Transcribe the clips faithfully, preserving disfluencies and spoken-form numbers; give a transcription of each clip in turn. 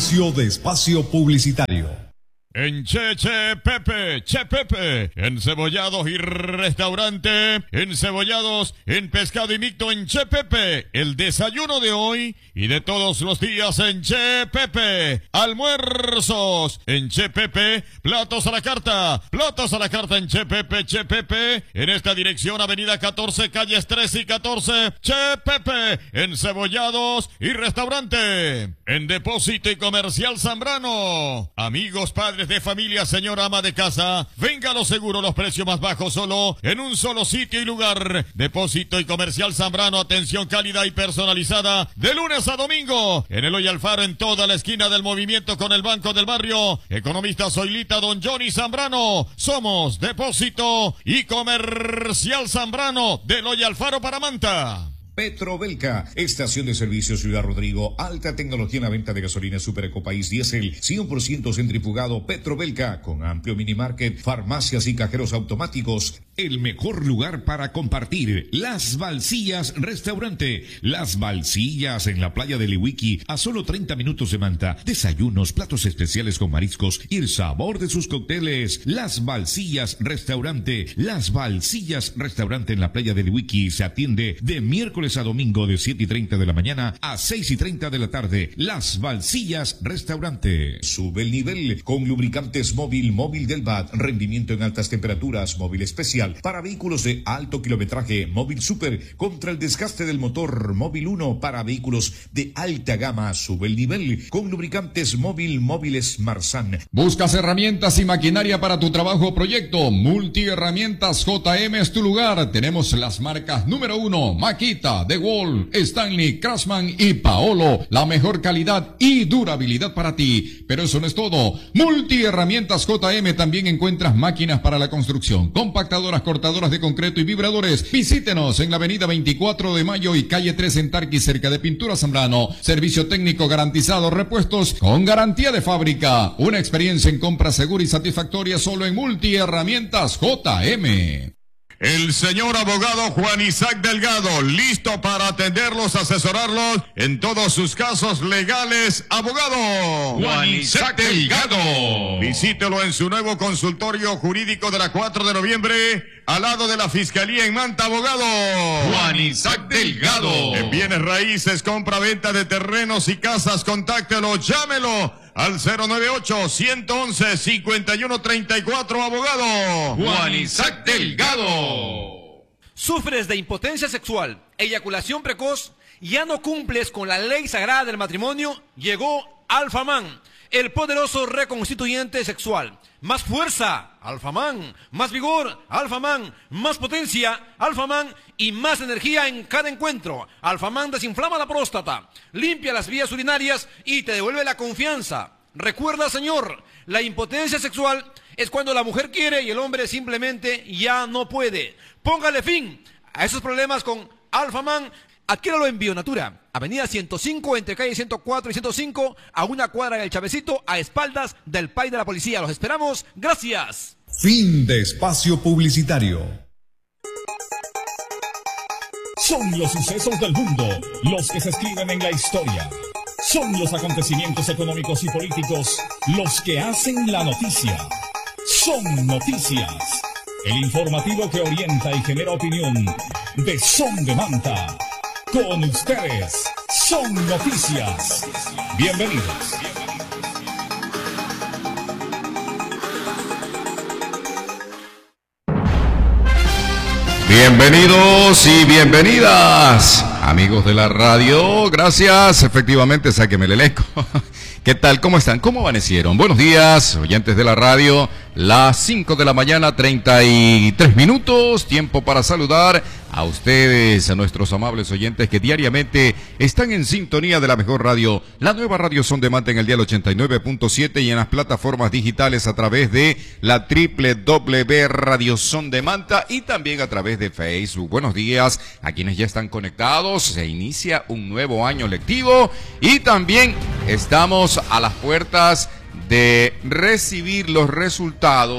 Inicio de espacio publicitario. En Che Che Pepe, Che Pepe, encebollados y restaurante, encebollados en pescado y mixto en Che Pepe, el desayuno de hoy y de todos los días en Che Pepe, almuerzos en Che Pepe, platos a la carta, platos a la carta en Che Pepe, Che Pepe, en esta dirección avenida catorce, calles trece y catorce, Che Pepe, encebollados y restaurante, en Depósito y Comercial Zambrano, amigos, padres de familia, señora ama de casa, venga a lo seguro, los precios más bajos solo en un solo sitio y lugar. Depósito y Comercial Zambrano, atención cálida y personalizada de lunes a domingo. En Eloy Alfaro, en toda la esquina del movimiento con el Banco del Barrio. Economista Zoilita, don Johnny Zambrano. Somos Depósito y Comercial Zambrano de Eloy Alfaro para Manta. Petrobelca, estación de servicio Ciudad Rodrigo, alta tecnología en la venta de gasolina Super Ecopaís Diesel, cien por ciento centrifugado. Petrobelca, con amplio minimarket, farmacias y cajeros automáticos. El mejor lugar para compartir, Las Balsillas Restaurante. Las Balsillas en la playa de Liwiki, a solo treinta minutos de Manta. Desayunos, platos especiales con mariscos y el sabor de sus cócteles. Las Balsillas Restaurante. Las Balsillas Restaurante en la playa de Liwiki se atiende de miércoles a domingo de siete y treinta de la mañana a seis y treinta de la tarde. Las Balsillas Restaurante. Sube el nivel con lubricantes móvil, móvil del B A D, rendimiento en altas temperaturas, móvil especial para vehículos de alto kilometraje, móvil super contra el desgaste del motor, móvil uno para vehículos de alta gama. Sube el nivel con lubricantes móvil, móviles Marsan. ¿Buscas herramientas y maquinaria para tu trabajo o proyecto? Multiherramientas J M es tu lugar. Tenemos las marcas número uno, Makita, DeWalt, Stanley, Craftsman y Paolo. La mejor calidad y durabilidad para ti. Pero eso no es todo. Multiherramientas J M también encuentras máquinas para la construcción, compactadoras, cortadoras de concreto y vibradores. Visítenos en la avenida veinticuatro de mayo y calle tres en Tarqui, cerca de Pintura Zambrano. Servicio técnico garantizado, repuestos con garantía de fábrica. Una experiencia en compra segura y satisfactoria solo en Multiherramientas J M. El señor abogado Juan Isaac Delgado, listo para atenderlos, asesorarlos en todos sus casos legales. Abogado Juan Isaac Delgado. Visítelo en su nuevo consultorio jurídico de la cuatro de noviembre, al lado de la Fiscalía en Manta. Abogado Juan Isaac Delgado. En bienes raíces, compra-venta de terrenos y casas, contáctelo, llámelo al cero nueve ocho, uno once, cincuenta y uno treinta y cuatro, abogado Juan Isaac Delgado. ¿Sufres de impotencia sexual, eyaculación precoz? ¿Ya no cumples con la ley sagrada del matrimonio? Llegó Alfaman, el poderoso reconstituyente sexual. Más fuerza, Alfaman. Más vigor, Alfaman. Más potencia, Alfaman. Y más energía en cada encuentro. Alfaman desinflama la próstata, limpia las vías urinarias y te devuelve la confianza. Recuerda, señor, la impotencia sexual es cuando la mujer quiere y el hombre simplemente ya no puede. Póngale fin a esos problemas con Alfaman. Adquiéralo en Bionatura, avenida ciento cinco, entre calle ciento cuatro y ciento cinco, a una cuadra del Chavecito, a espaldas del P A I de la policía. Los esperamos. Gracias. Fin de espacio publicitario. Son los sucesos del mundo los que se escriben en la historia. Son los acontecimientos económicos y políticos los que hacen la noticia. Son noticias. El informativo que orienta y genera opinión de Son de Manta. Con ustedes, Son Noticias. Bienvenidos. Bienvenidos y bienvenidas, amigos de la radio. Gracias, efectivamente, sáqueme el elenco. ¿Qué tal? ¿Cómo están? ¿Cómo amanecieron? Buenos días, oyentes de la radio. Las cinco de la mañana, treinta y tres minutos. Tiempo para saludar a ustedes, a nuestros amables oyentes que diariamente están en sintonía de la mejor radio. La nueva radio Son de Manta en el dial ochenta y nueve punto siete y en las plataformas digitales a través de la doble u doble u doble u punto radio son de Manta y también a través de Facebook. Buenos días a quienes ya están conectados. Se inicia un nuevo año lectivo y también estamos a las puertas de recibir los resultados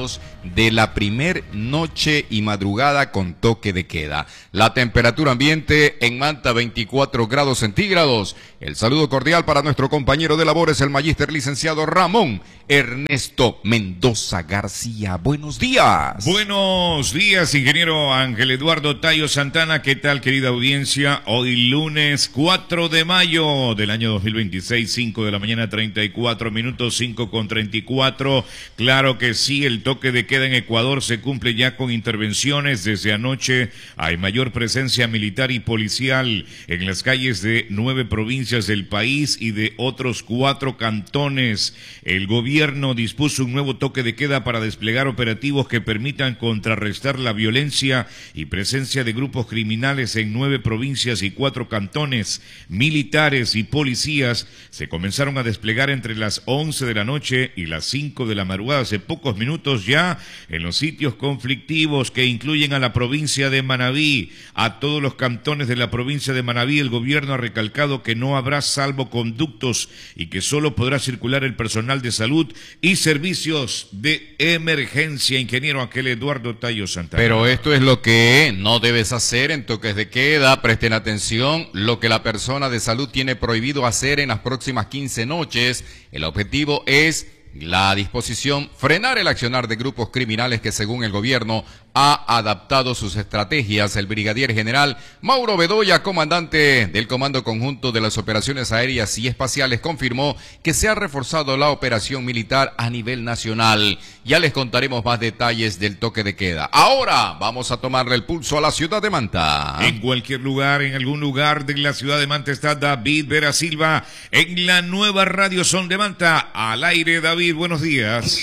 de la primer noche y madrugada con toque de queda. La temperatura ambiente en Manta veinticuatro grados centígrados. El saludo cordial para nuestro compañero de labores, el magíster licenciado Ramón Ernesto Mendoza García. Buenos días. Buenos días, ingeniero Ángel Eduardo Tayo Santana. ¿Qué tal, querida audiencia? Hoy lunes cuatro de mayo del año dos mil veintiséis, cinco de la mañana, treinta y cuatro minutos, cinco con treinta y cuatro. Claro que sí, el toque de queda en Ecuador se cumple ya con intervenciones. Desde anoche hay mayor presencia militar y policial en las calles de nueve provincias del país y de otros cuatro cantones. El gobierno El gobierno dispuso un nuevo toque de queda para desplegar operativos que permitan contrarrestar la violencia y presencia de grupos criminales en nueve provincias y cuatro cantones. Militares y policías se comenzaron a desplegar entre las once de la noche y las cinco de la madrugada, hace pocos minutos ya, en los sitios conflictivos que incluyen a la provincia de Manabí. A todos los cantones de la provincia de Manabí, el gobierno ha recalcado que no habrá salvoconductos y que solo podrá circular el personal de salud y servicios de emergencia. Ingeniero Ángel Eduardo Tayo Santana. Pero esto es lo que no debes hacer en toques de queda. Presten atención, lo que la persona de salud tiene prohibido hacer en las próximas quince noches. El objetivo es la disposición, frenar el accionar de grupos criminales que, según el gobierno, ha adaptado sus estrategias. El brigadier general Mauro Bedoya, comandante del Comando Conjunto de las Operaciones Aéreas y Espaciales, confirmó que se ha reforzado la operación militar a nivel nacional. Ya les contaremos más detalles del toque de queda. Ahora vamos a tomarle el pulso a la ciudad de Manta. En cualquier lugar, en algún lugar de la ciudad de Manta está David Vera Silva en la nueva Radio Son de Manta. Al aire, David, buenos días.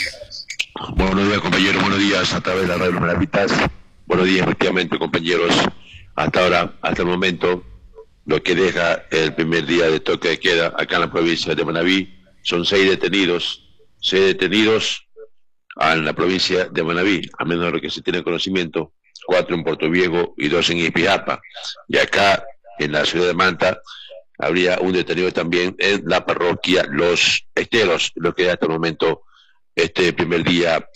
Buenos días, compañeros, buenos días a través de la Radio Maravitas. Buenos días, efectivamente, compañeros. Hasta ahora, hasta el momento, lo que deja el primer día de toque de queda acá en la provincia de Manabí son seis detenidos, seis detenidos en la provincia de Manabí, a menos de lo que se tiene conocimiento, cuatro en Puerto Viejo y dos en Ispijapa. Y acá, en la ciudad de Manta, habría un detenido también en la parroquia Los Esteros, lo que hasta el momento este primer día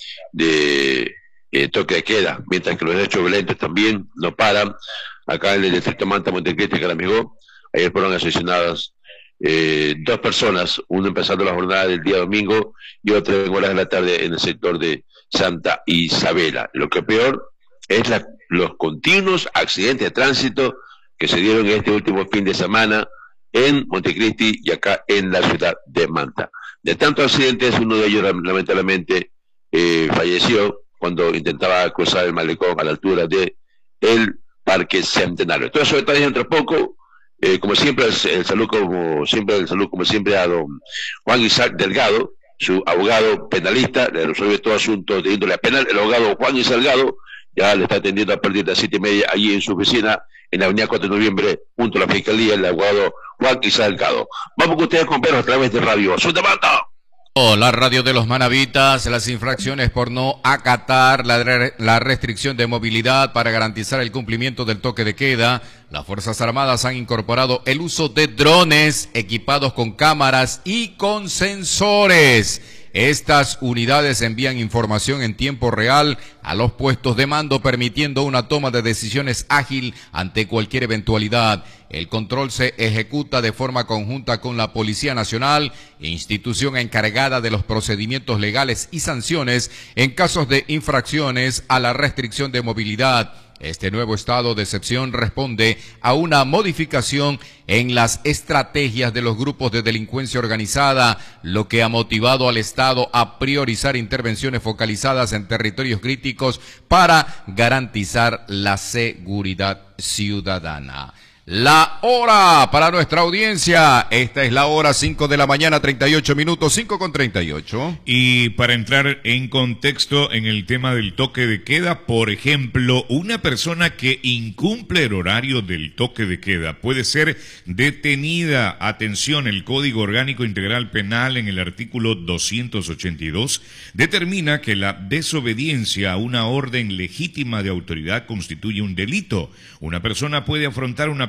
de eh, toque de queda, mientras que los hechos violentos también no paran. Acá en el distrito Manta, Montecristi, Caramigó, ayer fueron asesinadas eh, dos personas, uno empezando la jornada del día domingo y otra en horas de la tarde en el sector de Santa Isabela. Lo que peor es la, los continuos accidentes de tránsito que se dieron este último fin de semana en Montecristi y acá en la ciudad de Manta. De tantos accidentes, uno de ellos lamentablemente eh, falleció cuando intentaba cruzar el malecón a la altura de el Parque Centenario. Todo eso detalles entre poco, eh, como siempre, el, el salud como siempre, el salud como siempre a don Juan Isaac Delgado, su abogado penalista, le resuelve todo asunto de índole penal. El abogado Juan Isaac Delgado ya le está atendiendo a partir de las siete y media allí en su oficina, en la avenida cuatro de noviembre, junto a la Fiscalía, el abogado Juan Isaac Delgado. Vamos con ustedes, compañeros, a través de Radio Son de Manta. Oh, la radio de los manavitas. Las infracciones por no acatar la, re la restricción de movilidad para garantizar el cumplimiento del toque de queda. Las Fuerzas Armadas han incorporado el uso de drones equipados con cámaras y con sensores. Estas unidades envían información en tiempo real a los puestos de mando, permitiendo una toma de decisiones ágil ante cualquier eventualidad. El control se ejecuta de forma conjunta con la Policía Nacional, institución encargada de los procedimientos legales y sanciones en casos de infracciones a la restricción de movilidad. Este nuevo estado de excepción responde a una modificación en las estrategias de los grupos de delincuencia organizada, lo que ha motivado al Estado a priorizar intervenciones focalizadas en territorios críticos para garantizar la seguridad ciudadana. La hora para nuestra audiencia, esta es la hora cinco de la mañana, treinta y ocho minutos, cinco con treinta y ocho. Y para entrar en contexto en el tema del toque de queda, por ejemplo, una persona que incumple el horario del toque de queda puede ser detenida. Atención, el Código Orgánico Integral Penal en el artículo doscientos ochenta y dos determina que la desobediencia a una orden legítima de autoridad constituye un delito. Una persona puede afrontar una pena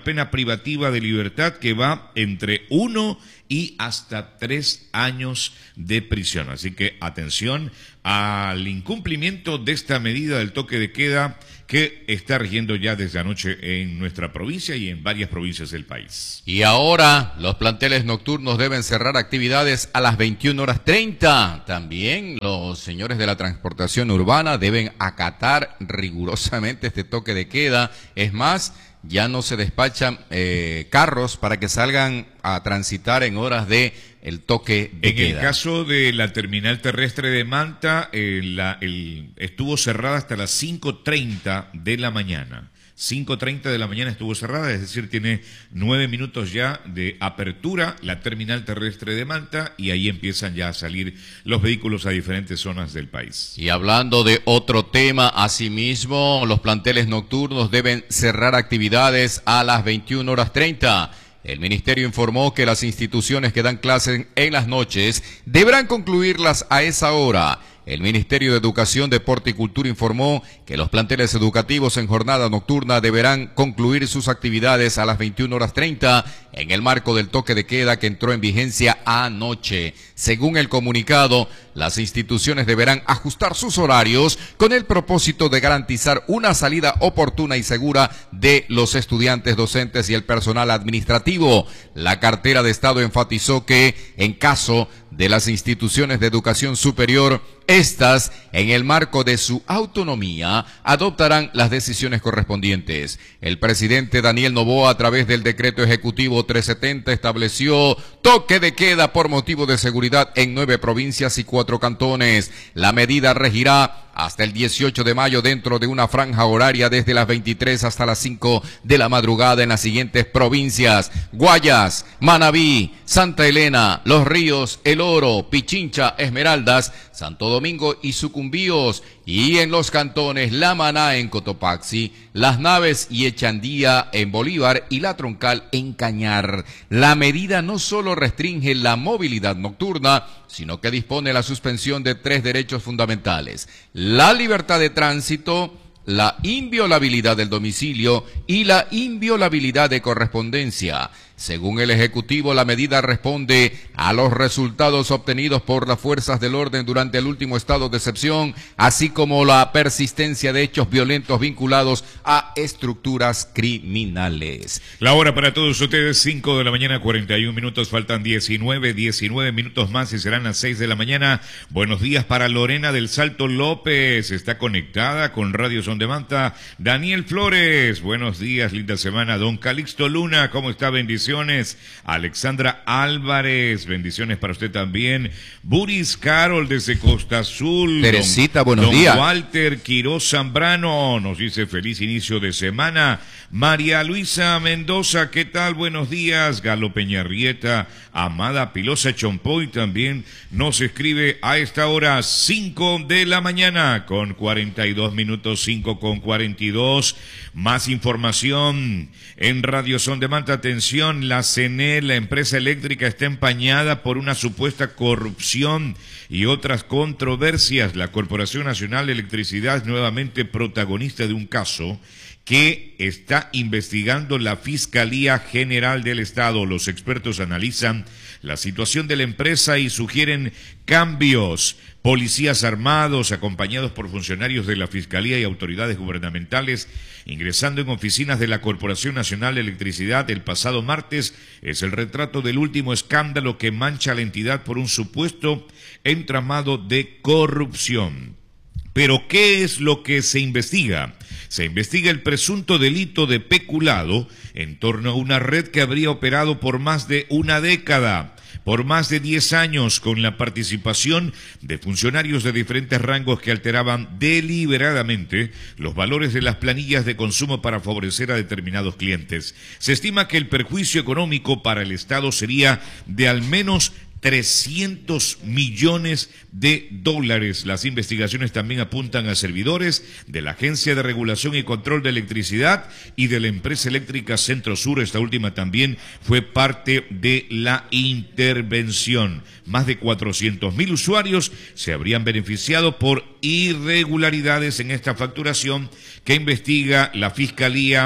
pena privativa de libertad que va entre uno y hasta tres años de prisión. Así que atención al incumplimiento de esta medida del toque de queda que está rigiendo ya desde anoche en nuestra provincia y en varias provincias del país. Y ahora los planteles nocturnos deben cerrar actividades a las veintiuna horas treinta. También los señores de la transportación urbana deben acatar rigurosamente este toque de queda. Es más, ya no se despachan eh, carros para que salgan a transitar en horas de el toque de en queda. En el caso de la terminal terrestre de Manta, eh, la, el, estuvo cerrada hasta las cinco treinta de la mañana. cinco treinta de la mañana estuvo cerrada, es decir, tiene nueve minutos ya de apertura la terminal terrestre de Manta y ahí empiezan ya a salir los vehículos a diferentes zonas del país. Y hablando de otro tema, asimismo, los planteles nocturnos deben cerrar actividades a las veintiuna horas treinta. El ministerio informó que las instituciones que dan clases en las noches deberán concluirlas a esa hora. El Ministerio de Educación, Deporte y Cultura informó que los planteles educativos en jornada nocturna deberán concluir sus actividades a las veintiuna horas treinta en el marco del toque de queda que entró en vigencia anoche. Según el comunicado, las instituciones deberán ajustar sus horarios con el propósito de garantizar una salida oportuna y segura de los estudiantes, docentes y el personal administrativo. La cartera de Estado enfatizó que, en caso de las instituciones de educación superior, estas, en el marco de su autonomía, adoptarán las decisiones correspondientes. El presidente Daniel Noboa, a través del decreto ejecutivo trescientos setenta, estableció toque de queda por motivo de seguridad en nueve provincias y cuatro cantones. La medida regirá hasta el dieciocho de mayo dentro de una franja horaria desde las veintitrés hasta las cinco de la madrugada en las siguientes provincias: Guayas, Manabí, Santa Elena, Los Ríos, El Oro, Pichincha, Esmeraldas, Santo Domingo y Sucumbíos, y en los cantones La Maná en Cotopaxi, Las Naves y Echandía en Bolívar y La Troncal en Cañar. La medida no solo restringe la movilidad nocturna, sino que dispone la suspensión de tres derechos fundamentales: la libertad de tránsito, la inviolabilidad del domicilio y la inviolabilidad de correspondencia. Según el Ejecutivo, la medida responde a los resultados obtenidos por las fuerzas del orden durante el último estado de excepción, así como la persistencia de hechos violentos vinculados a estructuras criminales. La hora para todos ustedes, cinco de la mañana, cuarenta y un minutos, faltan diecinueve, diecinueve minutos más y serán las seis de la mañana. Buenos días para Lorena del Salto López, está conectada con Radio Son de Manta. Daniel Flores, buenos días, linda semana. Don Calixto Luna, ¿cómo está? Bendiciones. Alexandra Álvarez, bendiciones para usted también. Buris Carol desde Costa Azul. Teresita, don, buenos don días. Walter Quiroz Zambrano nos dice feliz inicio de semana. María Luisa Mendoza, ¿qué tal? Buenos días. Galo Peñarrieta, Amada Pilosa Chompoy también nos escribe a esta hora, cinco de la mañana con cuarenta y dos minutos, cinco con cuarenta y dos. Más información en Radio Son de Manta. Atención, la C N E, la empresa eléctrica, está empañada por una supuesta corrupción y otras controversias. La Corporación Nacional de Electricidad es nuevamente protagonista de un caso que está investigando la Fiscalía General del Estado. Los expertos analizan la situación de la empresa y sugieren cambios. Policías armados, acompañados por funcionarios de la Fiscalía y autoridades gubernamentales, ingresando en oficinas de la Corporación Nacional de Electricidad el pasado martes, es el retrato del último escándalo que mancha a la entidad por un supuesto entramado de corrupción. Pero, ¿qué es lo que se investiga? Se investiga el presunto delito de peculado en torno a una red que habría operado por más de una década, por más de diez años, con la participación de funcionarios de diferentes rangos que alteraban deliberadamente los valores de las planillas de consumo para favorecer a determinados clientes. Se estima que el perjuicio económico para el Estado sería de al menos trescientos millones de dólares. Las investigaciones también apuntan a servidores de la Agencia de Regulación y Control de Electricidad y de la empresa eléctrica Centro Sur. Esta última también fue parte de la intervención. Más de cuatrocientos mil usuarios se habrían beneficiado por irregularidades en esta facturación que investiga la Fiscalía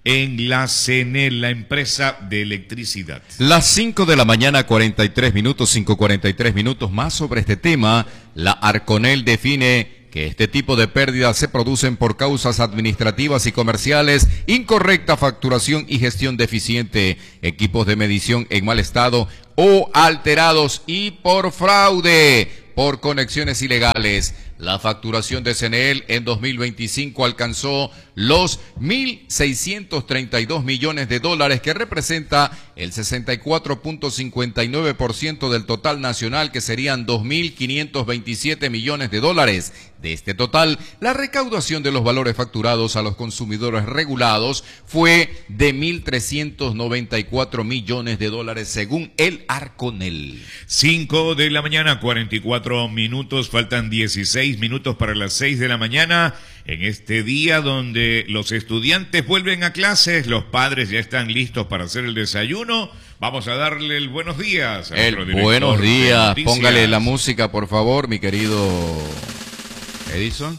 en la CENEL, la empresa de electricidad. Las cinco de la mañana, cuarenta y tres minutos, cinco cuarenta y tres minutos más sobre este tema. La Arconel define que este tipo de pérdidas se producen por causas administrativas y comerciales, incorrecta facturación y gestión deficiente, equipos de medición en mal estado o alterados y por fraude, por conexiones ilegales. La facturación de CENEL en dos mil veinticinco alcanzó los mil seiscientos treinta y dos millones de dólares, que representa el sesenta y cuatro punto cincuenta y nueve por ciento del total nacional, que serían dos mil quinientos veintisiete millones de dólares. De este total, la recaudación de los valores facturados a los consumidores regulados fue de mil trescientos noventa y cuatro millones de dólares, según el Arconel. cinco de la mañana, cuarenta y cuatro minutos, faltan dieciséis minutos para las seis de la mañana, en este día donde los estudiantes vuelven a clases, los padres ya están listos para hacer el desayuno. Vamos a darle el buenos días a el nuestro director buenos días, de póngale la música por favor, mi querido Edison.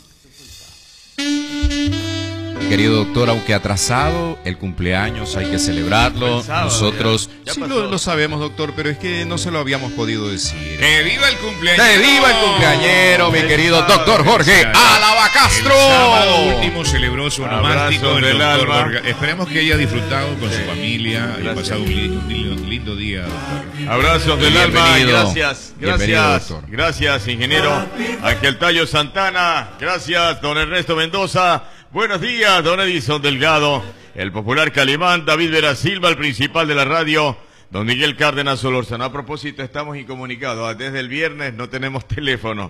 Mi querido doctor, aunque atrasado, el cumpleaños hay que celebrarlo. Sábado, Nosotros ya, ya sí lo, lo sabemos, doctor, pero es que no se lo habíamos podido decir. ¡Que viva el cumpleañero! ¡Que viva el cumpleañero, mi querido doctor Jorge Álava Castro! El sábado último celebró su onomástico el doctor Orga. Esperemos que haya disfrutado con sí. su familia y pasado un lindo, un lindo día, doctor. Abrazos del alma, gracias, gracias, doctor. Gracias, ingeniero Ángel Tallo Santana, gracias, don Ernesto Mendoza. Buenos días, don Edison Delgado, el popular Calimán, David Vera Silva, el principal de la radio, don Miguel Cárdenas Solórzano. A propósito, estamos incomunicados, desde el viernes no tenemos teléfono,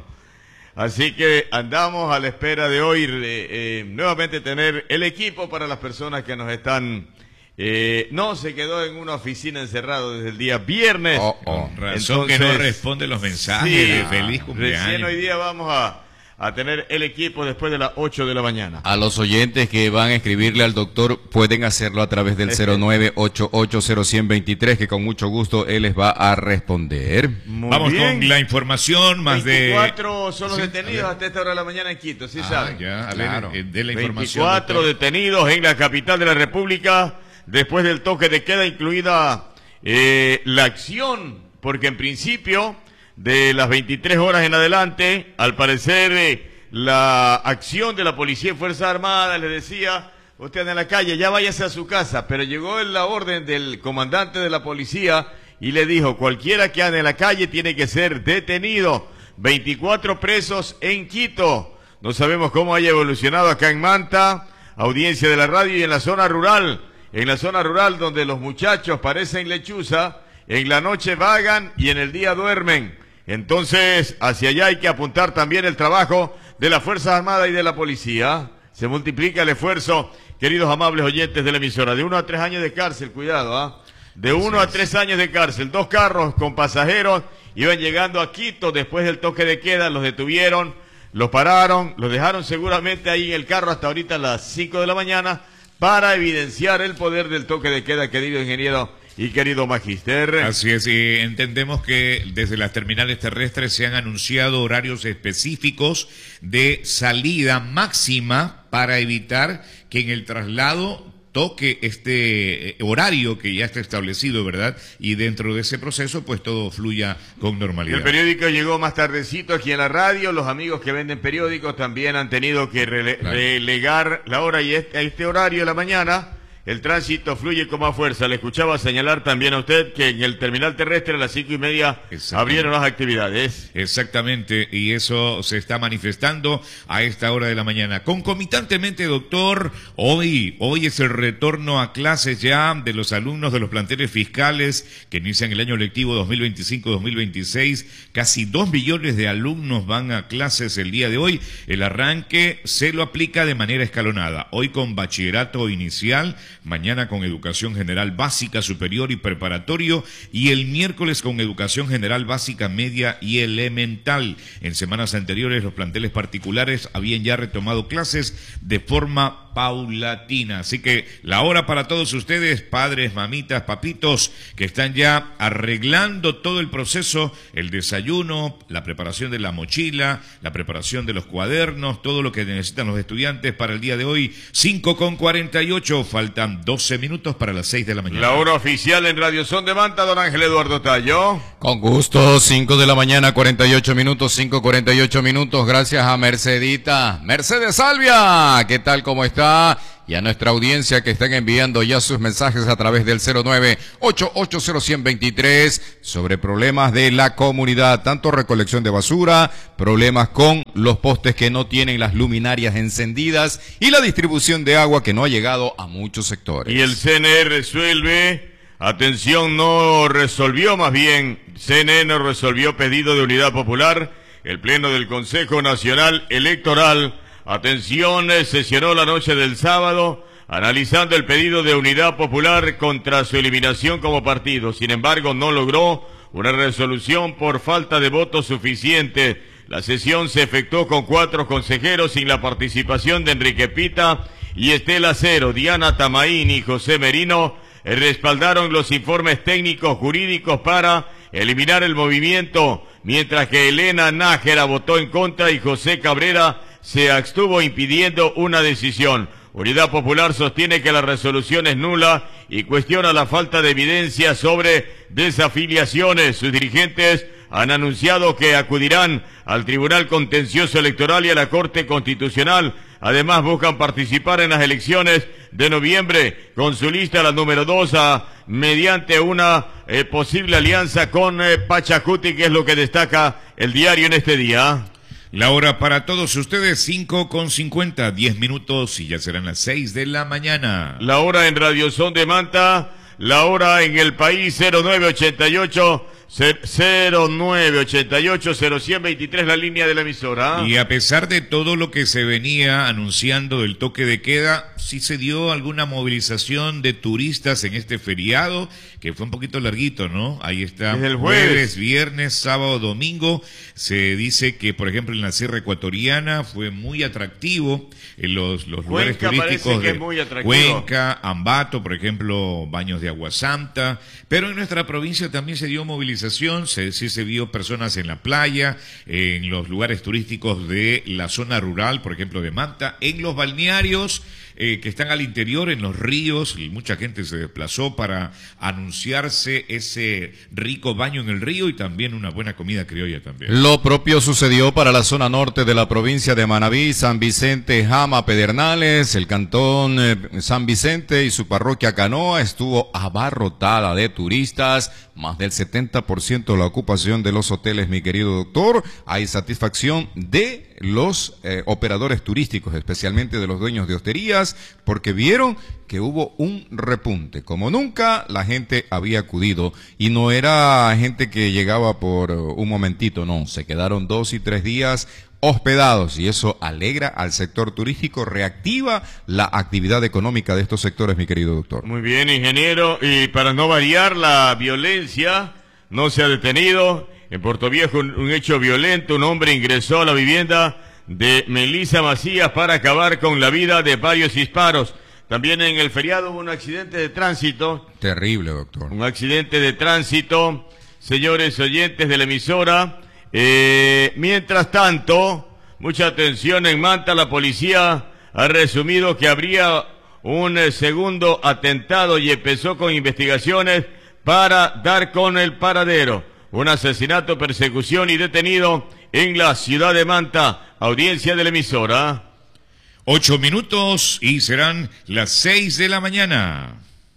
así que andamos a la espera de hoy eh, eh, nuevamente tener el equipo para las personas que nos están... Eh, no, se quedó en una oficina encerrado desde el día viernes. Oh, oh. Con razón Entonces, que no responde los mensajes sí, de feliz cumpleaños. Recién hoy día vamos a... a tener el equipo después de las ocho de la mañana. A los oyentes que van a escribirle al doctor pueden hacerlo a través del cero nueve ocho ocho cero uno cero dos tres, que con mucho gusto él les va a responder. Muy Vamos bien. Con la información más veinticuatro de... son los sí, detenidos hasta esta hora de la mañana en Quito, ¿sí ah, saben? Ya, a claro. ver, de la información. veinticuatro doctor. Detenidos en la capital de la República después del toque de queda, incluida eh, la acción, porque en principio... de las veintitrés horas en adelante, al parecer eh, la acción de la policía y Fuerzas Armadas les decía, usted anda en la calle, ya váyase a su casa, pero llegó la orden del comandante de la policía y le dijo, cualquiera que ande en la calle tiene que ser detenido. veinticuatro presos en Quito, no sabemos cómo haya evolucionado acá en Manta, audiencia de la radio y en la zona rural, en la zona rural donde los muchachos parecen lechuza, en la noche vagan y en el día duermen. Entonces, hacia allá hay que apuntar también el trabajo de las Fuerzas Armadas y de la Policía. Se multiplica el esfuerzo, queridos amables oyentes de la emisora. De uno a tres años de cárcel, cuidado, ¿ah? ¿eh? De uno a tres años de cárcel. Dos carros con pasajeros iban llegando a Quito después del toque de queda, los detuvieron, los pararon, los dejaron seguramente ahí en el carro hasta ahorita a las cinco de la mañana para evidenciar el poder del toque de queda, querido ingeniero y querido magíster. Así es, y entendemos que desde las terminales terrestres se han anunciado horarios específicos de salida máxima para evitar que en el traslado toque este horario que ya está establecido, ¿verdad? Y dentro de ese proceso, pues todo fluya con normalidad. El periódico llegó más tardecito aquí en la radio. Los amigos que venden periódicos también han tenido que rele claro. relegar la hora y este, a este horario de la mañana. El tránsito fluye con más fuerza. Le escuchaba señalar también a usted que en el terminal terrestre a las cinco y media abrieron las actividades. Exactamente, y eso se está manifestando a esta hora de la mañana. Concomitantemente, doctor, hoy, hoy es el retorno a clases ya de los alumnos de los planteles fiscales que inician el año lectivo dos mil veinticinco dos mil veintiséis. Casi dos millones de alumnos van a clases el día de hoy. El arranque se lo aplica de manera escalonada. Hoy con bachillerato inicial, mañana con educación general básica, superior y preparatorio, y el miércoles con educación general básica, media y elemental. En semanas anteriores los planteles particulares habían ya retomado clases de forma forma paulatina. Así que la hora para todos ustedes, padres, mamitas, papitos, que están ya arreglando todo el proceso, el desayuno, la preparación de la mochila, la preparación de los cuadernos, todo lo que necesitan los estudiantes para el día de hoy. cinco con cuarenta y ocho, faltan doce minutos para las seis de la mañana. La hora oficial en Radio Son de Manta, don Ángel Eduardo Tallo. Con gusto, cinco de la mañana, cuarenta y ocho minutos, cinco cuarenta y ocho minutos, gracias a Mercedita. Mercedes Salvia, ¿qué tal, cómo está? Y a nuestra audiencia que están enviando ya sus mensajes a través del cero nueve ocho ocho cero uno cero dos tres sobre problemas de la comunidad, tanto recolección de basura, problemas con los postes que no tienen las luminarias encendidas y la distribución de agua que no ha llegado a muchos sectores. Y el C N E resuelve, atención, no resolvió, más bien, C N E no resolvió pedido de Unidad Popular. El Pleno del Consejo Nacional Electoral, atención, sesionó la noche del sábado, analizando el pedido de Unidad Popular contra su eliminación como partido. Sin embargo, no logró una resolución por falta de votos suficiente. La sesión se efectuó con cuatro consejeros sin la participación de Enrique Pita y Estela Cero. Diana Tamaín y José Merino respaldaron los informes técnicos jurídicos para eliminar el movimiento, mientras que Elena Nájera votó en contra y José Cabrera se abstuvo, impidiendo una decisión. Unidad Popular sostiene que la resolución es nula y cuestiona la falta de evidencia sobre desafiliaciones. Sus dirigentes han anunciado que acudirán al Tribunal Contencioso Electoral y a la Corte Constitucional. Además, buscan participar en las elecciones de noviembre con su lista, la número dos, a, mediante una eh, posible alianza con eh, Pachacuti, que es lo que destaca el diario en este día. La hora para todos ustedes, cinco con cincuenta, diez minutos y ya serán las seis de la mañana. La hora en Radio Son de Manta, la hora en el país, cero nueve ochenta y ocho cero nueve ochenta y ocho cero uno cero dos tres, la línea de la emisora. Y a pesar de todo lo que se venía anunciando del toque de queda, sí se dio alguna movilización de turistas en este feriado, que fue un poquito larguito, ¿no? Ahí está. Desde el jueves. Jueves, viernes, sábado, domingo. Se dice que, por ejemplo, en la Sierra Ecuatoriana fue muy atractivo. En los, los lugares Cuenca turísticos que de es muy atractivo. Cuenca, Ambato, por ejemplo, baños de agua santa. Pero en nuestra provincia también se dio movilización. Se, sí se vio personas en la playa, en los lugares turísticos de la zona rural, por ejemplo, de Manta, en los balnearios eh, que están al interior, en los ríos, y mucha gente se desplazó para anunciarse ese rico baño en el río y también una buena comida criolla también. Lo propio sucedió para la zona norte de la provincia de Manabí, San Vicente, Jama, Pedernales. El cantón eh, San Vicente y su parroquia Canoa estuvo abarrotada de turistas, más del setenta por ciento de la ocupación de los hoteles, mi querido doctor. Hay satisfacción de los eh, operadores turísticos, especialmente de los dueños de hosterías, porque vieron que hubo un repunte. Como nunca la gente había acudido, y no era gente que llegaba por un momentito, no, se quedaron dos y tres días hospedados, y eso alegra al sector turístico, reactiva la actividad económica de estos sectores, mi querido doctor. Muy bien, ingeniero, y para no variar, la violencia no se ha detenido. En Puerto Viejo, un, un hecho violento, un hombre ingresó a la vivienda de Melissa Macías para acabar con la vida de varios disparos. También en el feriado hubo un accidente de tránsito. Terrible, doctor. Un accidente de tránsito, señores oyentes de la emisora. Eh, mientras tanto, mucha atención en Manta, la policía ha resumido que habría un eh, segundo atentado y empezó con investigaciones para dar con el paradero. Un asesinato, persecución y detenido en la ciudad de Manta. Audiencia de la emisora. Ocho minutos y serán las seis de la mañana.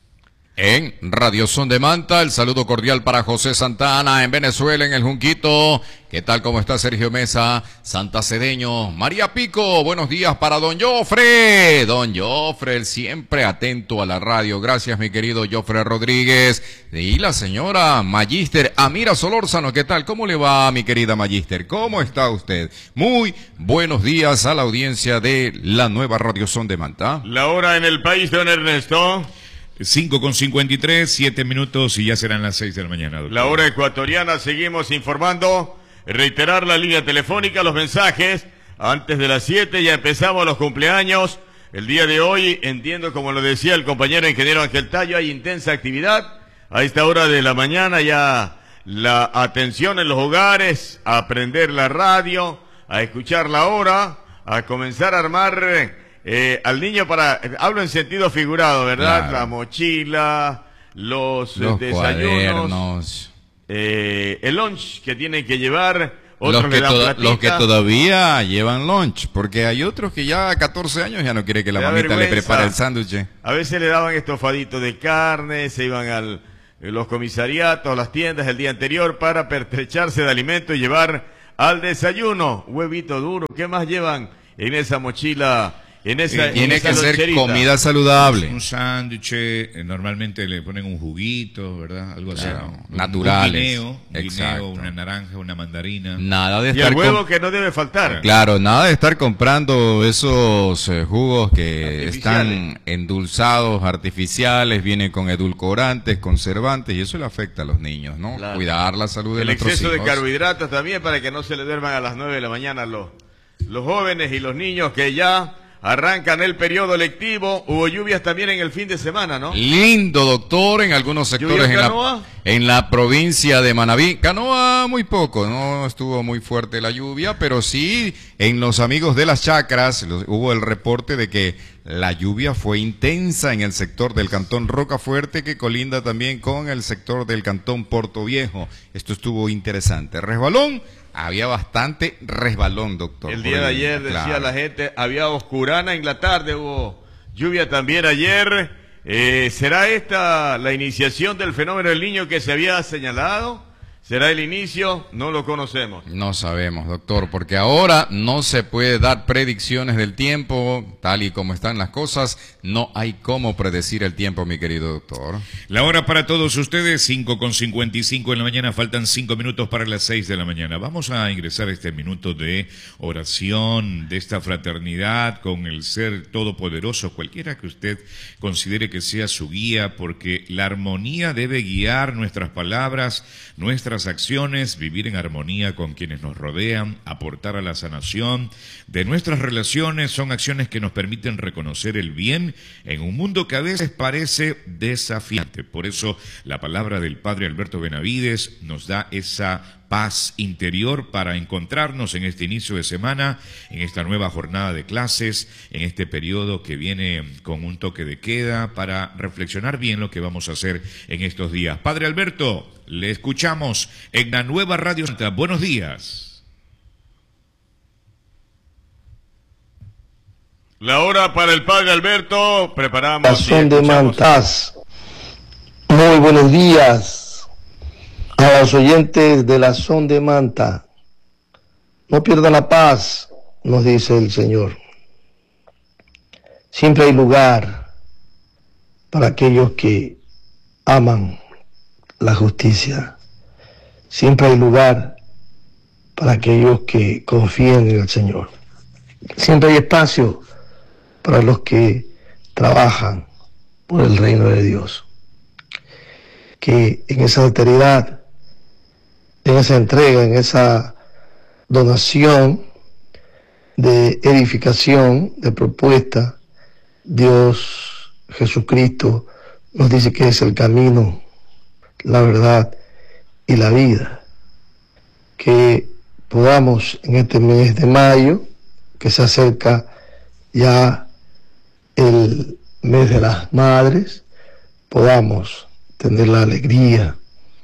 En Radio Son de Manta, el saludo cordial para José Santana en Venezuela, en el Junquito. ¿Qué tal? ¿Cómo está Sergio Mesa? Santa Cedeño. María Pico, buenos días para don Jofre. Don Jofre, el siempre atento a la radio. Gracias, mi querido Jofre Rodríguez. Y la señora Magíster Amira Solórzano. ¿Qué tal? ¿Cómo le va, mi querida Magíster? ¿Cómo está usted? Muy buenos días a la audiencia de la nueva Radio Son de Manta. La hora en el país, don Ernesto. cinco con cincuenta y tres, siete minutos y ya serán las seis de la mañana, doctor. La hora ecuatoriana, seguimos informando. Reiterar la línea telefónica, los mensajes. Antes de las siete ya empezamos los cumpleaños. El día de hoy, entiendo, como lo decía el compañero ingeniero Ángel Tallo, hay intensa actividad. A esta hora de la mañana ya la atención en los hogares, a aprender la radio, a escuchar la hora, a comenzar a armar eh, al niño para, hablo en sentido figurado, ¿verdad? Claro. La mochila, los, los eh, desayunos, cuadernos. Eh, el lunch que tienen que llevar. Los Otros que, le dan toda, los que platica. todavía llevan lunch, porque hay otros que ya a catorce años ya no quiere que la Le da mamita le vergüenza. prepare el sándwich. A veces le daban estofaditos de carne, se iban al los comisariatos, a las tiendas el día anterior para pertrecharse de alimento y llevar al desayuno huevito duro. ¿Qué más llevan en esa mochila? En esa, Eh, tiene en esa que ser loncherita? comida saludable. Un sándwich, eh, normalmente le ponen un juguito, ¿verdad? Algo así. Claro, ¿no? Un- naturales. Un guineo, un Exacto. guineo, una naranja, una mandarina. Nada de Y estar el huevo com- que no debe faltar. Claro, nada de estar comprando esos eh, jugos que Artificiales. están endulzados, artificiales, vienen con edulcorantes, conservantes, y eso le afecta a los niños, ¿no? Claro. Cuidar la salud de El nuestros exceso de hijos. carbohidratos también para que no se le duerman a las nueve de la mañana los, los jóvenes y los niños que ya arrancan el periodo lectivo. Hubo lluvias también en el fin de semana, ¿no? Lindo, doctor, en algunos sectores ¿Lluvia en la, Canoa? en la provincia de Manabí. Canoa muy poco, no estuvo muy fuerte la lluvia, pero sí en los amigos de las chacras los- hubo el reporte de que la lluvia fue intensa en el sector del cantón Rocafuerte, que colinda también con el sector del cantón Puerto Viejo. Esto estuvo interesante. Resbalón, había bastante resbalón, doctor. El por día de ayer decía claro. la gente, había oscurana en la tarde, hubo lluvia también ayer. Eh, ¿Será esta la iniciación del fenómeno del Niño que se había señalado? ¿Será el inicio? No lo conocemos. No sabemos, doctor, porque ahora no se puede dar predicciones del tiempo, tal y como están las cosas, no hay cómo predecir el tiempo, mi querido doctor. La hora para todos ustedes, cinco con cincuenta y cinco en la mañana, faltan cinco minutos para las seis de la mañana. Vamos a ingresar a este minuto de oración, de esta fraternidad con el Ser Todopoderoso, cualquiera que usted considere que sea su guía, porque la armonía debe guiar nuestras palabras, nuestras acciones, vivir en armonía con quienes nos rodean, aportar a la sanación de nuestras relaciones, son acciones que nos permiten reconocer el bien en un mundo que a veces parece desafiante. Por eso la palabra del Padre Alberto Benavides nos da esa paz interior para encontrarnos en este inicio de semana, en esta nueva jornada de clases, en este periodo que viene con un toque de queda, para reflexionar bien lo que vamos a hacer en estos días. Padre Alberto, le escuchamos en la nueva Radio Santa. Buenos días. La hora para el Padre Alberto, preparamos. La Son de Mantas. Muy buenos días a los oyentes de la Son de Manta. No pierdan la paz, nos dice el Señor. Siempre hay lugar para aquellos que aman la justicia. Siempre hay lugar para aquellos que confían en el Señor. Siempre hay espacio para los que trabajan por el reino de Dios. Que en esa alteridad, en esa entrega, en esa donación de edificación, de propuesta, Dios Jesucristo nos dice que es el camino, la verdad y la vida. Que podamos en este mes de mayo, que se acerca ya el mes de las madres, podamos tener la alegría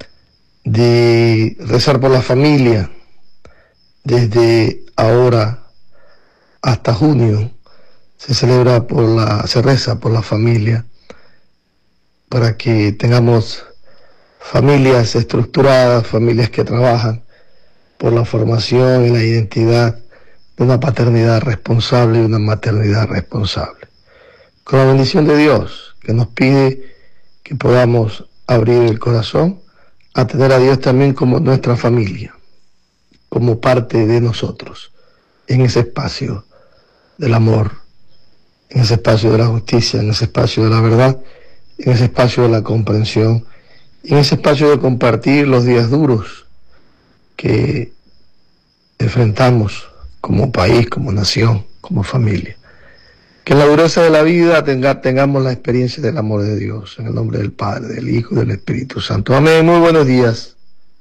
de rezar por la familia desde ahora hasta junio. Se celebra por la, se reza por la familia para que tengamos familias estructuradas, familias que trabajan por la formación y la identidad de una paternidad responsable y una maternidad responsable. Con la bendición de Dios, que nos pide que podamos abrir el corazón a tener a Dios también como nuestra familia, como parte de nosotros, en ese espacio del amor, en ese espacio de la justicia, en ese espacio de la verdad, en ese espacio de la comprensión, en ese espacio de compartir los días duros que enfrentamos como país, como nación, como familia. que en la dureza de la vida tenga, tengamos la experiencia del amor de Dios, en el nombre del Padre, del Hijo y del Espíritu Santo. Amén, muy buenos días.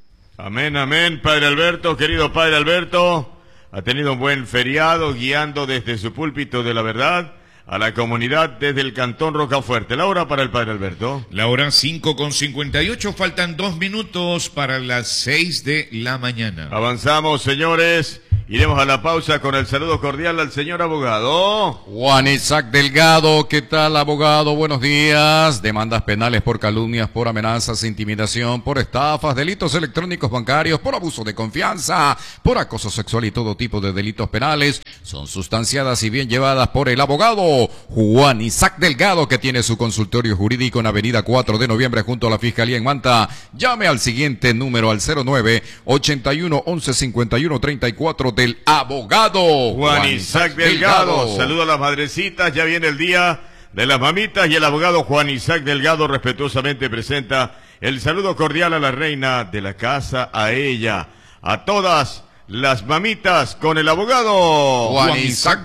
Amén, amén, Padre Alberto, querido Padre Alberto, ha tenido un buen feriado guiando desde su púlpito de la verdad a la comunidad desde el Cantón Rocafuerte. La hora para el Padre Alberto. La hora cinco con cincuenta y ocho, faltan dos minutos para las seis de la mañana. Avanzamos, señores. Iremos a la pausa con el saludo cordial al señor abogado Juan Isaac Delgado. ¿Qué tal, abogado? Buenos días. Demandas penales por calumnias, por amenazas, intimidación, por estafas, delitos electrónicos bancarios, por abuso de confianza, por acoso sexual y todo tipo de delitos penales son sustanciadas y bien llevadas por el abogado Juan Isaac Delgado, que tiene su consultorio jurídico en Avenida cuatro de noviembre junto a la Fiscalía en Manta. Llame al siguiente número al cero nueve, ochenta y uno, once, cincuenta y uno, treinta y cuatro del abogado Juan Isaac Delgado. Delgado. Saludo a las madrecitas, ya viene el día de las mamitas y el abogado Juan Isaac Delgado respetuosamente presenta el saludo cordial a la reina de la casa, a ella, a todas las mamitas con el abogado Juan Isaac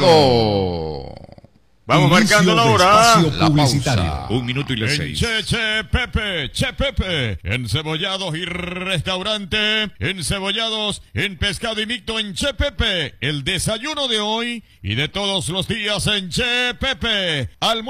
Delgado. Vamos marcando la hora. La pausa. Un minuto y las en seis. Che Che Pepe, Che Pepe, en Cebollados y Restaurante, en Cebollados, en Pescado y Micto, en Che Pepe, el desayuno de hoy y de todos los días en Che Pepe,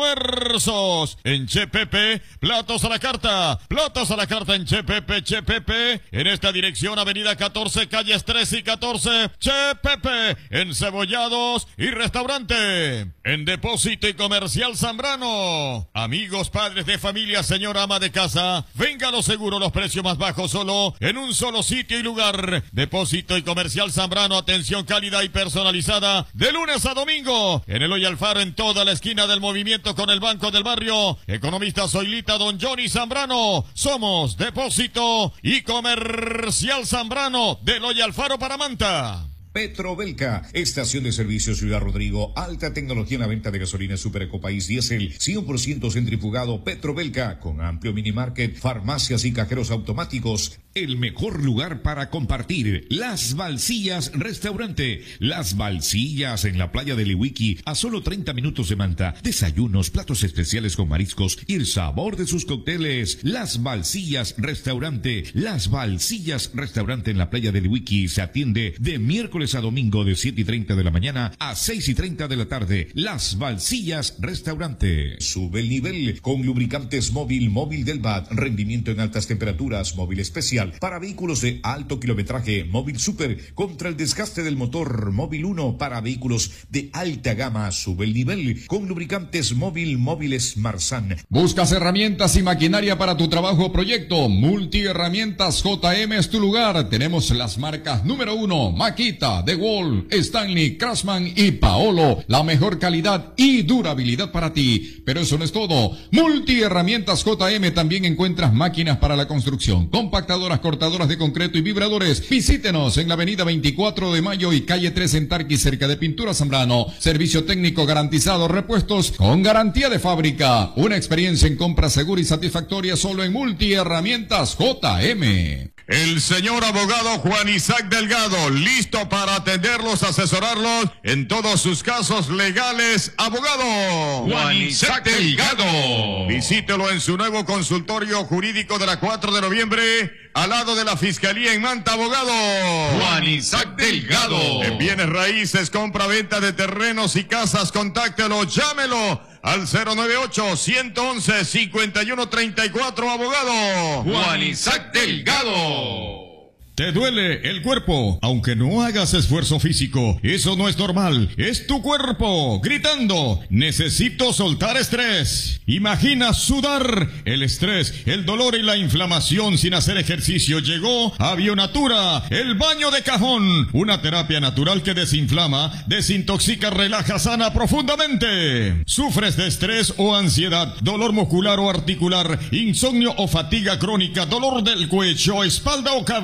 almuerzos en Che Pepe, platos a la carta, platos a la carta en Che Pepe, Che Pepe, en esta dirección avenida catorce, calles trece y catorce, Che Pepe, en Cebollados y Restaurante, en Depósito y Comercial Zambrano. Amigos, padres de familia, señora ama de casa, venga a lo seguro, los precios más bajos solo en un solo sitio y lugar. Depósito y Comercial Zambrano, atención cálida y personalizada de lunes a domingo. En Eloy Alfaro, en toda la esquina del movimiento con el Banco del Barrio. Economista Zoilita, don Johnny Zambrano. Somos Depósito y Comercial Zambrano de Eloy Alfaro para Manta. Petrobelca, estación de servicio Ciudad Rodrigo, alta tecnología en la venta de gasolina Super Ecopaís Diesel, cien por ciento centrifugado. Petrobelca, con amplio minimarket, farmacias y cajeros automáticos. El mejor lugar para compartir, Las Balsillas Restaurante. Las Balsillas en la playa de Liwiki, a solo treinta minutos de Manta. Desayunos, platos especiales con mariscos y el sabor de sus cócteles. Las Balsillas Restaurante. Las Balsillas Restaurante en la playa de Liwiki se atiende de miércoles a domingo de siete y treinta de la mañana a seis y treinta de la tarde. Las Balsillas Restaurante. Sube el nivel con lubricantes móvil, móvil del B A D, rendimiento en altas temperaturas, móvil especial para vehículos de alto kilometraje, móvil super contra el desgaste del motor, móvil uno para vehículos de alta gama. Sube el nivel con lubricantes móvil, móviles Marsan. ¿Buscas herramientas y maquinaria para tu trabajo o proyecto? Multiherramientas J M es tu lugar. Tenemos las marcas número uno, Makita, DeWalt, Stanley, Craftsman y Paolo. La mejor calidad y durabilidad para ti. Pero eso no es todo. Multiherramientas J M también encuentras máquinas para la construcción, compactadoras, cortadoras de concreto y vibradores. Visítenos en la avenida veinticuatro de mayo y calle tres en Tarqui, cerca de Pintura Zambrano. Servicio técnico garantizado, repuestos con garantía de fábrica. Una experiencia en compra segura y satisfactoria solo en Multiherramientas J M. El señor abogado Juan Isaac Delgado, listo para atenderlos, asesorarlos en todos sus casos legales. Abogado Juan Isaac Delgado. Visítelo en su nuevo consultorio jurídico de la cuatro de noviembre, al lado de la Fiscalía en Manta. Abogado Juan Isaac Delgado. En bienes raíces, compra-venta de terrenos y casas, contáctelo, llámelo al cero nueve ocho, ciento once, cincuenta y uno treinta y cuatro, abogado Juan Isaac Delgado. ¿Te duele el cuerpo? Aunque no hagas esfuerzo físico, eso no es normal. Es tu cuerpo gritando: necesito soltar estrés. Imagina sudar. El estrés, el dolor y la inflamación sin hacer ejercicio. Llegó a Bionatura, el baño de cajón. Una terapia natural que desinflama, desintoxica, relaja, sana profundamente. ¿Sufres de estrés o ansiedad, dolor muscular o articular, insomnio o fatiga crónica, dolor del cuello, espalda o cabeza, dolor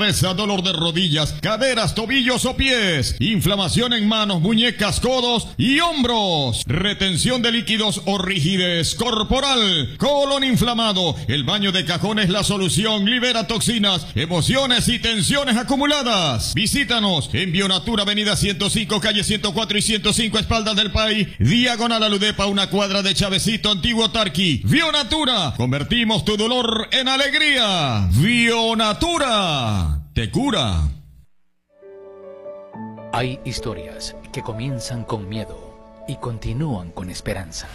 dolor de rodillas, caderas, tobillos o pies, inflamación en manos, muñecas, codos y hombros, retención de líquidos o rigidez corporal, colon inflamado. El baño de cajón es la solución, libera toxinas, emociones y tensiones acumuladas. Visítanos en Bionatura, avenida ciento cinco, calle ciento cuatro y ciento cinco, espaldas del país, diagonal a Ludepa, una cuadra de Chavecito, Antiguo Tarqui. Bionatura, convertimos tu dolor en alegría. Bionatura, te cura. Hay historias que comienzan con miedo y continúan con esperanza.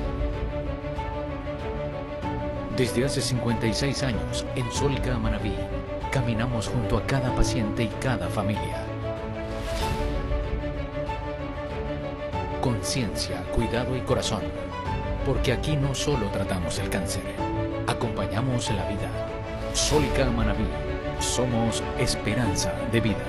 Desde hace cincuenta y seis años, en Solca Manabí, caminamos junto a cada paciente y cada familia. Conciencia, cuidado y corazón, porque aquí no solo tratamos el cáncer, acompañamos la vida. Solca Manabí, somos esperanza de vida.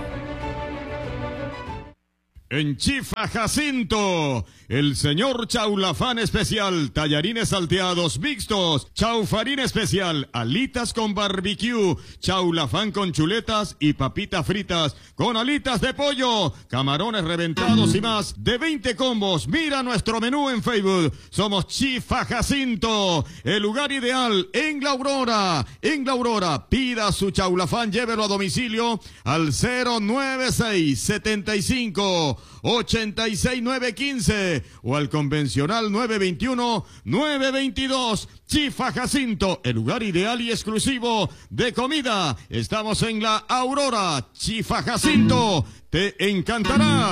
En Chifa Jacinto, el señor Chaulafán especial, tallarines salteados mixtos, chaufarín especial, alitas con barbecue, chaulafán con chuletas y papitas fritas con alitas de pollo, camarones reventados y más de veinte combos. Mira nuestro menú en Facebook. Somos Chifa Jacinto, el lugar ideal en La Aurora. En La Aurora, pida su chaulafán, llévelo a domicilio al cero nueve seis, setenta y cinco, ochenta y seis, nueve quince o al convencional nueve veintiuno, nueve veintidós. Chifa Jacinto, el lugar ideal y exclusivo de comida. Estamos en La Aurora. Chifa Jacinto, te encantará.